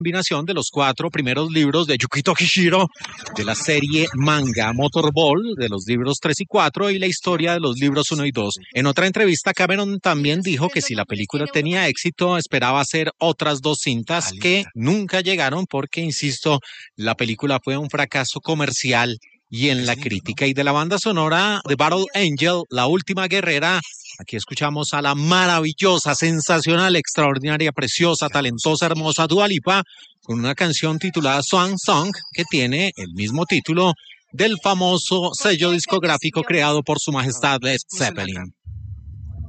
combinación de los 4 primeros libros de Yukito Kishiro de la serie manga Motorball, de los libros 3 y 4, y la historia de los libros 1 y 2. En otra entrevista, Cameron también dijo que si la película tenía éxito, esperaba hacer otras 2 cintas que nunca llegaron porque, insisto, la película fue un fracaso comercial y en la crítica. Y de la banda sonora de Battle Angel, La Última Guerrera, aquí escuchamos a la maravillosa, sensacional, extraordinaria, preciosa, talentosa, hermosa Dua Lipa con una canción titulada Swan Song, que tiene el mismo título del famoso sello discográfico creado por Su Majestad Led Zeppelin.